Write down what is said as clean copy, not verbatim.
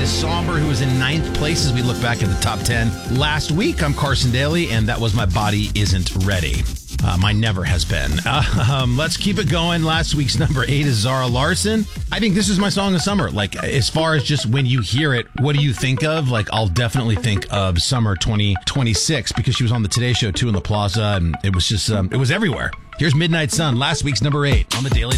is Somber, who is in 9th place as we look back at the top 10 last week. I'm Carson Daly, and that was My Body Isn't Ready. Mine never has been. Let's keep it going. Last week's number 8 is Zara Larsson. I think this is my song of summer. Like, as far as just when you hear it, what do you think of? Like, I'll definitely think of summer 2026 because she was on the Today Show too in the Plaza, and it was just, it was everywhere. Here's Midnight Sun, last week's number 8 on the Daily